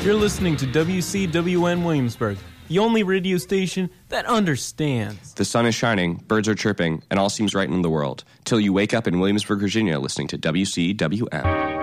You're listening to WCWN Williamsburg, the only radio station that understands. The sun is shining, birds are chirping, and all seems right in the world. Till you wake up in Williamsburg, Virginia, listening to WCWN.